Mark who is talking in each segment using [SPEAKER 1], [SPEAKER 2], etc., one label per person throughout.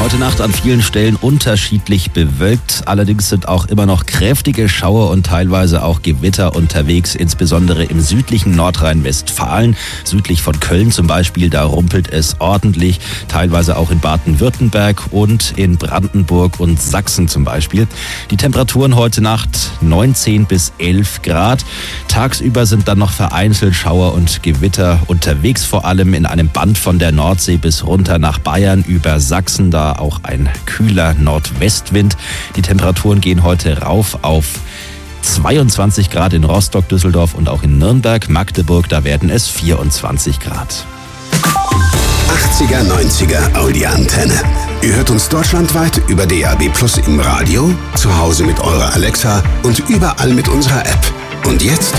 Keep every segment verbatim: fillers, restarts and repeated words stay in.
[SPEAKER 1] Heute Nacht an vielen Stellen unterschiedlich bewölkt. Allerdings sind auch immer noch kräftige Schauer und teilweise auch Gewitter unterwegs, insbesondere im südlichen Nordrhein-Westfalen. Südlich von Köln zum Beispiel, da rumpelt es ordentlich. Teilweise auch in Baden-Württemberg und in Brandenburg und Sachsen zum Beispiel. Die Temperaturen heute Nacht neunzehn bis elf Grad. Tagsüber sind dann noch vereinzelt Schauer und Gewitter unterwegs, vor allem in einem Band von der Nordsee bis runter nach Bayern über Sachsen. Da auch ein kühler Nordwestwind. Die Temperaturen gehen heute rauf auf zweiundzwanzig Grad in Rostock, Düsseldorf und auch in Nürnberg. Magdeburg, da werden es vierundzwanzig Grad.
[SPEAKER 2] achtziger, neunziger Audi-Antenne. Ihr hört uns deutschlandweit über D A B Plus im Radio, zu Hause mit eurer Alexa und überall mit unserer App. Und jetzt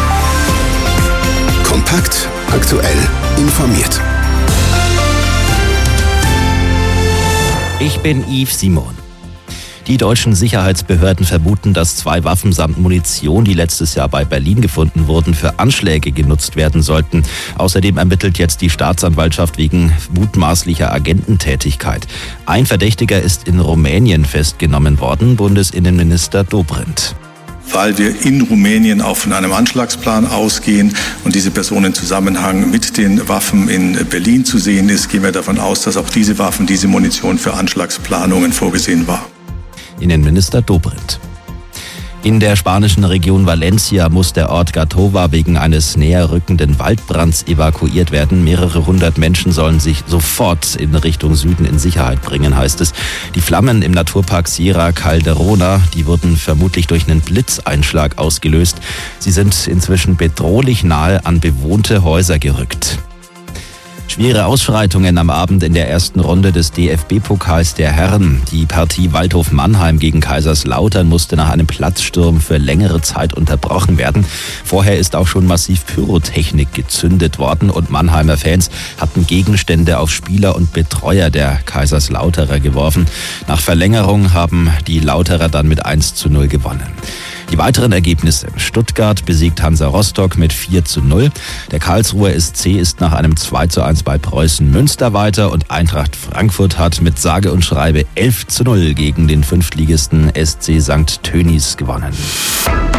[SPEAKER 2] kompakt, aktuell, informiert.
[SPEAKER 1] Ich bin Yves Simon. Die deutschen Sicherheitsbehörden vermuten, dass zwei Waffen samt Munition, die letztes Jahr bei Berlin gefunden wurden, für Anschläge genutzt werden sollten. Außerdem ermittelt jetzt die Staatsanwaltschaft wegen mutmaßlicher Agententätigkeit. Ein Verdächtiger ist in Rumänien festgenommen worden, Bundesinnenminister Dobrindt.
[SPEAKER 3] Weil wir in Rumänien auch von einem Anschlagsplan ausgehen und diese Person in Zusammenhang mit den Waffen in Berlin zu sehen ist, gehen wir davon aus, dass auch diese Waffen, diese Munition für Anschlagsplanungen vorgesehen war.
[SPEAKER 1] Innenminister Dobrindt. In der spanischen Region Valencia muss der Ort Gatova wegen eines näher rückenden Waldbrands evakuiert werden. Mehrere hundert Menschen sollen sich sofort in Richtung Süden in Sicherheit bringen, heißt es. Die Flammen im Naturpark Sierra Calderona, die wurden vermutlich durch einen Blitzeinschlag ausgelöst. Sie sind inzwischen bedrohlich nahe an bewohnte Häuser gerückt. Schwere Ausschreitungen am Abend in der ersten Runde des D F B-Pokals der Herren. Die Partie Waldhof Mannheim gegen Kaiserslautern musste nach einem Platzsturm für längere Zeit unterbrochen werden. Vorher ist auch schon massiv Pyrotechnik gezündet worden und Mannheimer Fans hatten Gegenstände auf Spieler und Betreuer der Kaiserslauterer geworfen. Nach Verlängerung haben die Lauterer dann mit eins zu null gewonnen. Die weiteren Ergebnisse: Stuttgart besiegt Hansa Rostock mit vier zu null. Der Karlsruher S C ist nach einem zwei zu eins bei Preußen Münster weiter und Eintracht Frankfurt hat mit sage und schreibe elf zu null gegen den Fünftligisten S C Sankt Tönnies gewonnen.